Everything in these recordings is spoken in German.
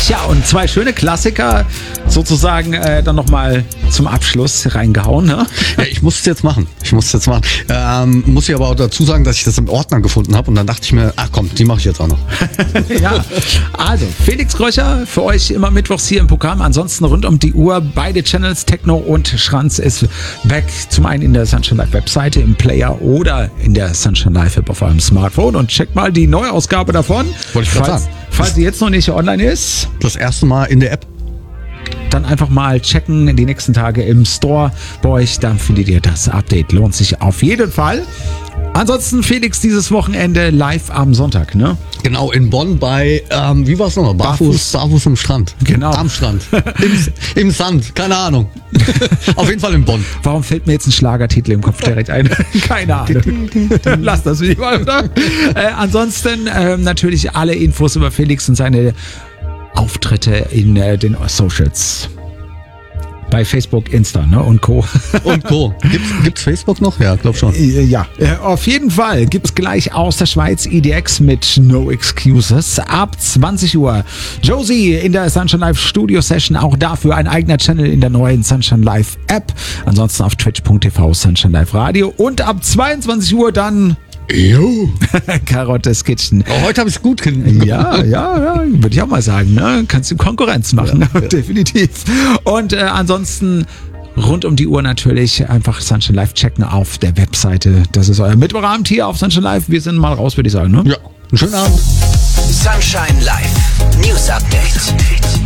Tja, und zwei schöne Klassiker sozusagen dann nochmal zum Abschluss reingehauen. Ne? Ja, ich muss es jetzt machen. Muss ich aber auch dazu sagen, dass ich das im Ordner gefunden habe und dann dachte ich mir, ach komm, die mache ich jetzt auch noch. Ja, also Felix Kröcher für euch immer mittwochs hier im Programm. Ansonsten rund um die Uhr beide Channels, Techno und Schranz ist weg. Zum einen in der Sunshine Live Webseite, im Player oder in der Sunshine Live App auf eurem Smartphone und checkt mal die Neuausgabe davon. Wollte ich gerade sagen. Falls sie jetzt noch nicht online ist. Das erste Mal in der App. Dann einfach mal checken die nächsten Tage im Store bei euch. Dann findet ihr das Update. Lohnt sich auf jeden Fall. Ansonsten Felix dieses Wochenende live am Sonntag, ne? Genau, in Bonn bei, wie war es nochmal? Barfuß am Strand. Genau. Am Strand. Im Sand, keine Ahnung. Auf jeden Fall in Bonn. Warum fällt mir jetzt ein Schlagertitel im Kopf direkt ein? Keine Ahnung. Lass das wieder mal, oder? Ansonsten natürlich alle Infos über Felix und seine Auftritte in den Socials. Bei Facebook, Insta, ne? Und Co. Und Co. Gibt's Facebook noch? Ja, glaub schon. Ja, auf jeden Fall gibt's gleich aus der Schweiz EDX mit No Excuses ab 20 Uhr. Josie in der Sunshine Live Studio Session, auch dafür ein eigener Channel in der neuen Sunshine Live App. Ansonsten auf twitch.tv Sunshine Live Radio und ab 22 Uhr dann Karottes Kitchen. Oh, heute habe ich es gut hinbekommen. Ja, würde ich auch mal sagen. Ne? Kannst du Konkurrenz machen, ja. Definitiv. Und ansonsten rund um die Uhr natürlich einfach Sunshine Live checken auf der Webseite. Das ist euer Mittwochabend hier auf Sunshine Live. Wir sind mal raus, würde ich sagen. Ne? Ja, einen schönen Abend. Sunshine Live News Update.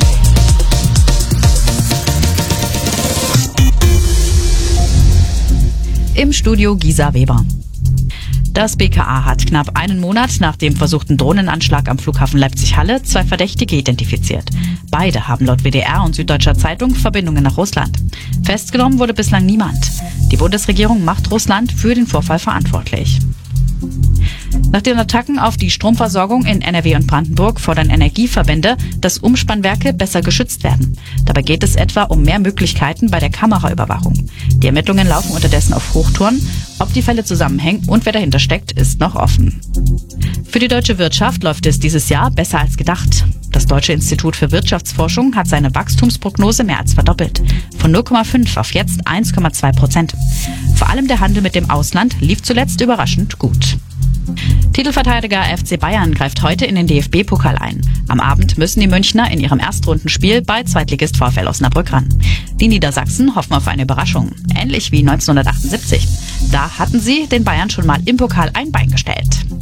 Im Studio Gisa Weber. Das BKA hat knapp einen Monat nach dem versuchten Drohnenanschlag am Flughafen Leipzig-Halle 2 Verdächtige identifiziert. Beide haben laut WDR und Süddeutscher Zeitung Verbindungen nach Russland. Festgenommen wurde bislang niemand. Die Bundesregierung macht Russland für den Vorfall verantwortlich. Nach den Attacken auf die Stromversorgung in NRW und Brandenburg fordern Energieverbände, dass Umspannwerke besser geschützt werden. Dabei geht es etwa um mehr Möglichkeiten bei der Kameraüberwachung. Die Ermittlungen laufen unterdessen auf Hochtouren. Ob die Fälle zusammenhängen und wer dahinter steckt, ist noch offen. Für die deutsche Wirtschaft läuft es dieses Jahr besser als gedacht. Das Deutsche Institut für Wirtschaftsforschung hat seine Wachstumsprognose mehr als verdoppelt. Von 0,5 auf jetzt 1,2%. Vor allem der Handel mit dem Ausland lief zuletzt überraschend gut. Titelverteidiger FC Bayern greift heute in den DFB-Pokal ein. Am Abend müssen die Münchner in ihrem Erstrundenspiel bei Zweitligist VfL Osnabrück ran. Die Niedersachsen hoffen auf eine Überraschung, ähnlich wie 1978. Da hatten sie den Bayern schon mal im Pokal ein Bein gestellt.